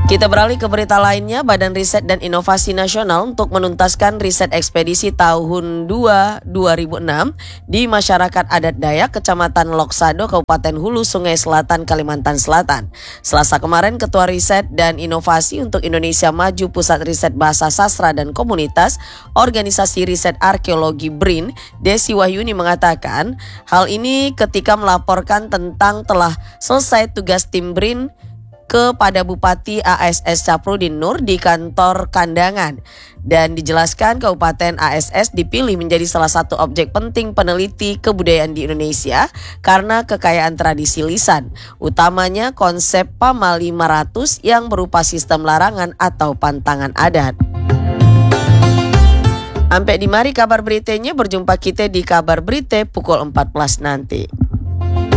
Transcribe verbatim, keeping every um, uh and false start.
Kita beralih ke berita lainnya. Badan Riset dan Inovasi Nasional untuk menuntaskan riset ekspedisi tahun dua ribu enam di masyarakat adat Dayak, Kecamatan Loksado, Kabupaten Hulu Sungai Selatan, Kalimantan Selatan. Selasa kemarin, Ketua Riset dan Inovasi untuk Indonesia Maju Pusat Riset Bahasa Sastra dan Komunitas Organisasi Riset Arkeologi B R I N, Desi Wahyuni mengatakan hal ini ketika melaporkan tentang telah selesai tugas tim B R I N kepada Bupati A S S Caprudin Nur di kantor Kandangan, dan dijelaskan Kabupaten A S S dipilih menjadi salah satu objek penting peneliti kebudayaan di Indonesia karena kekayaan tradisi lisan, utamanya konsep Pama lima ratus yang berupa sistem larangan atau pantangan adat. Sampai di mari kabar beritanya, berjumpa kita di kabar berita pukul empat belas nanti.